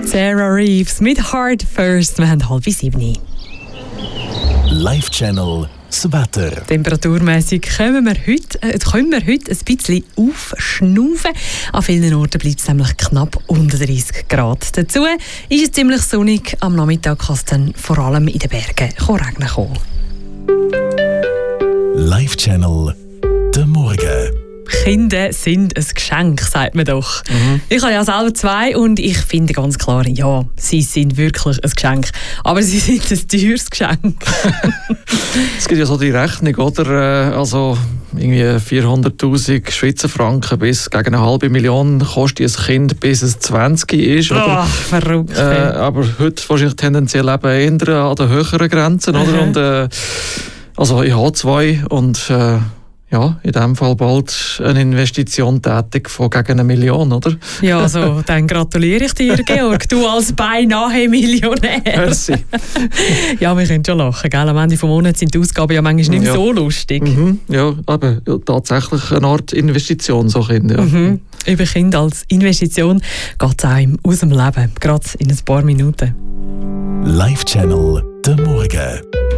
Sarah Reeves mit Heart First. Wir haben 6:30. Live Channel das Wetter. Temperaturmässig können wir heute ein bisschen aufschnaufen. An vielen Orten bleibt es nämlich knapp unter 30 Grad. Dazu ist es ziemlich sonnig. Am Nachmittag kann es dann vor allem in den Bergen regnen kommen. Live Channel der Morgen. Kinder sind ein Geschenk, sagt man doch. Ich habe ja selber 2 und ich finde ganz klar, ja, sie sind wirklich ein Geschenk. Aber sie sind ein teures Geschenk. Es gibt ja so die Rechnung, oder? Also irgendwie 400'000 Schweizer Franken bis gegen 500'000 kostet ein Kind, bis es 20 ist. Oder? Verrückt. Aber heute wahrscheinlich tendenziell eben eher an den höheren Grenzen. Oder? Und, also ich habe 2 und ja, in diesem Fall bald eine Investition tätig von gegen 1 Million, oder? Ja, also dann gratuliere ich dir, Georg. Du als beinahe Millionär. Merci. Ja, wir können schon lachen, gell? Am Ende des Monats sind die Ausgaben ja manchmal nicht mehr so lustig. Ja, aber tatsächlich eine Art Investition, so Kinder. Ja. Über Kinder als Investition geht es einem aus dem Leben, gerade in ein paar Minuten. Live Channel der Morgen.